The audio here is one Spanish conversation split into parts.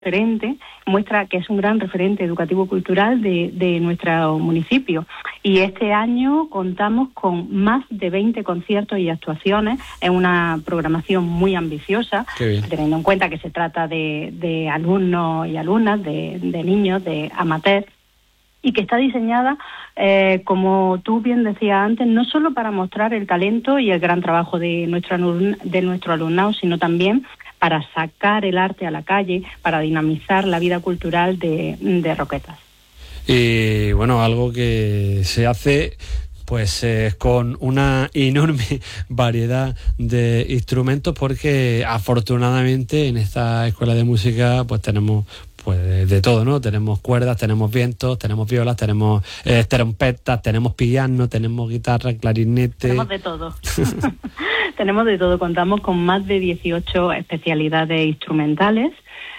referente, muestra que es un gran referente educativo-cultural de nuestro municipio. Y este año contamos con más de 20 conciertos y actuaciones en una programación muy ambiciosa, teniendo en cuenta que se trata de alumnos y alumnas, de niños, de amateurs, y que está diseñada, como tú bien decías antes, no solo para mostrar el talento y el gran trabajo de nuestro alumnado, sino también para sacar el arte a la calle, para dinamizar la vida cultural de Roquetas. Y bueno, algo que se hace pues con una enorme variedad de instrumentos, porque afortunadamente en esta escuela de música pues tenemos pues de todo, ¿no? Tenemos cuerdas, tenemos vientos, tenemos violas, tenemos trompetas, tenemos piano, tenemos guitarra, clarinete. Tenemos de todo. Tenemos de todo. Contamos con más de 18 especialidades instrumentales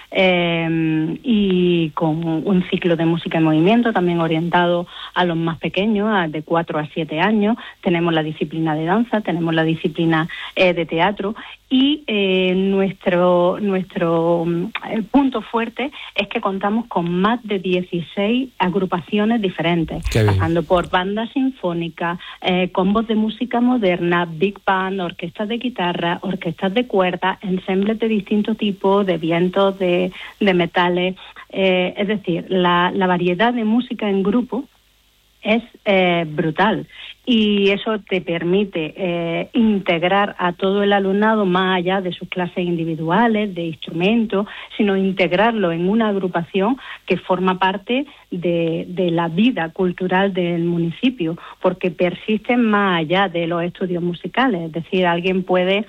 y con un ciclo de música en movimiento también orientado a los más pequeños, de 4 a 7 años. Tenemos la disciplina de danza, tenemos la disciplina de teatro, y nuestro punto fuerte es que contamos con más de 16 agrupaciones diferentes, pasando por bandas sinfónicas, combos de música moderna, big band, orquestas de guitarra, orquestas de cuerda, ensembles de distintos tipos, de vientos, de metales. Es decir, la variedad de música en grupo es brutal, y eso te permite integrar a todo el alumnado más allá de sus clases individuales, de instrumentos, sino integrarlo en una agrupación que forma parte de la vida cultural del municipio, porque persisten más allá de los estudios musicales. Es decir, alguien puede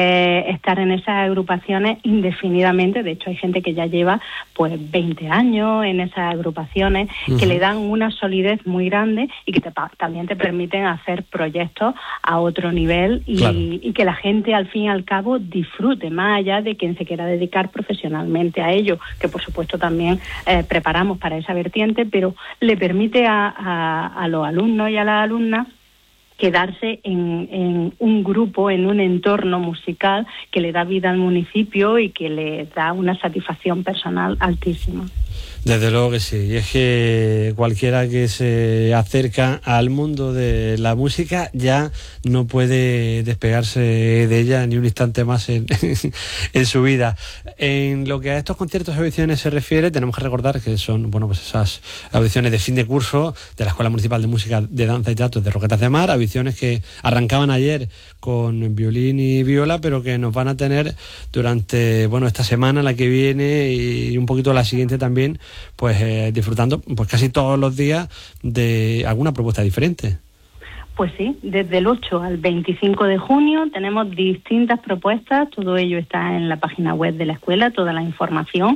estar en esas agrupaciones indefinidamente. De hecho, hay gente que ya lleva pues 20 años en esas agrupaciones, que le dan una solidez muy grande y que también te permiten hacer proyectos a otro nivel, y que la gente al fin y al cabo disfrute, más allá de quien se quiera dedicar profesionalmente a ello, que por supuesto también preparamos para esa vertiente, pero le permite a los alumnos y a las alumnas quedarse en un grupo, en un entorno musical que le da vida al municipio y que le da una satisfacción personal altísima. Desde luego que sí, y es que cualquiera que se acerca al mundo de la música ya no puede despegarse de ella ni un instante más en su vida. En lo que a estos conciertos y audiciones se refiere, tenemos que recordar que son pues esas audiciones de fin de curso de la Escuela Municipal de Música, de Danza y Teatro de Roquetas de Mar, audiciones que arrancaban ayer con violín y viola, pero que nos van a tener durante esta semana, la que viene, y un poquito la siguiente también, pues disfrutando pues casi todos los días de alguna propuesta diferente. Pues sí, desde el 8 al 25 de junio tenemos distintas propuestas, todo ello está en la página web de la escuela, toda la información,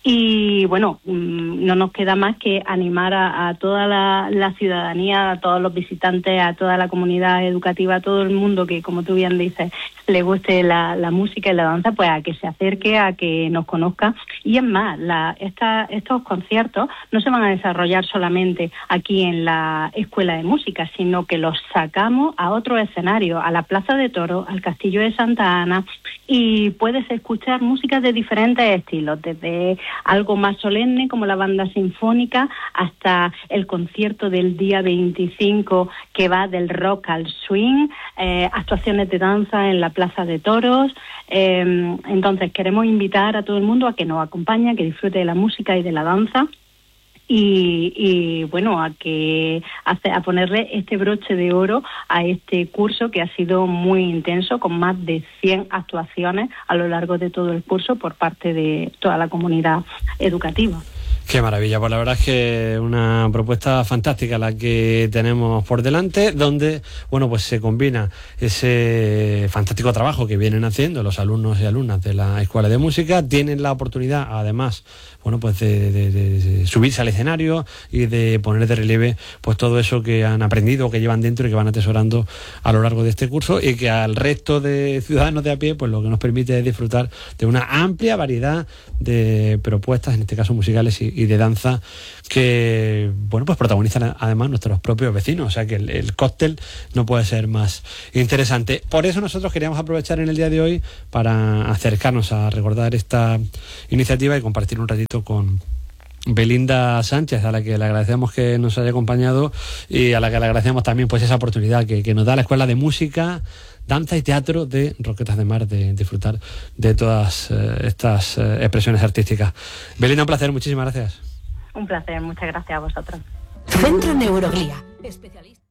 y bueno, no nos queda más que animar a toda la ciudadanía, a todos los visitantes, a toda la comunidad educativa, a todo el mundo que, como tú bien dices, le guste la música y la danza, pues a que se acerque, a que nos conozca. Y es más, estos conciertos no se van a desarrollar solamente aquí en la Escuela de Música, sino que los sacamos a otro escenario, a la Plaza de Toros, al Castillo de Santa Ana, y puedes escuchar música de diferentes estilos, desde algo más solemne como la banda sinfónica hasta el concierto del día 25 que va del rock al swing, actuaciones de danza en la Plaza de Toros. Entonces queremos invitar a todo el mundo a que nos acompañe, a que disfrute de la música y de la danza. Y bueno, a ponerle este broche de oro a este curso, que ha sido muy intenso, con más de 100 actuaciones a lo largo de todo el curso por parte de toda la comunidad educativa. Qué maravilla, pues la verdad es que una propuesta fantástica la que tenemos por delante, donde pues se combina ese fantástico trabajo que vienen haciendo los alumnos y alumnas de la Escuela de Música. Tienen la oportunidad, además, pues de subirse al escenario y de poner de relieve pues todo eso que han aprendido, que llevan dentro y que van atesorando a lo largo de este curso, y que al resto de ciudadanos de a pie pues lo que nos permite es disfrutar de una amplia variedad de propuestas, en este caso musicales y y de danza que, bueno, pues protagonizan además nuestros propios vecinos. O sea que el cóctel no puede ser más interesante. Por eso nosotros queríamos aprovechar en el día de hoy para acercarnos a recordar esta iniciativa y compartir un ratito con Belinda Sánchez, a la que le agradecemos que nos haya acompañado y a la que le agradecemos también pues esa oportunidad que nos da la Escuela de Música, Danza y Teatro de Roquetas de Mar de disfrutar de todas estas expresiones artísticas. Belinda, un placer, muchísimas gracias. Un placer, muchas gracias a vosotros. Centro Neuroglía, especialista.